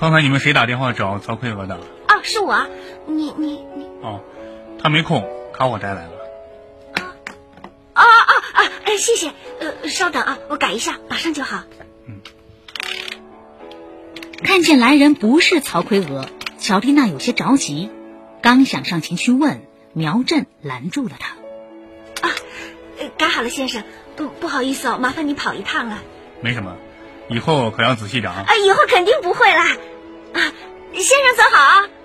刚才你们谁打电话找曹奎娥的？ 哦，是我。你。 哦，他没空，卡我带来了。 谢谢。稍等啊，我改一下，马上就好。 看见来人不是曹奎娥，乔蒂娜有些着急，刚想上前去问，苗振拦住了她。 改好了，先生。不好意思哦，麻烦你跑一趟了。 没什么，以后可要仔细点啊。 以后肯定不会啦。先生走好啊。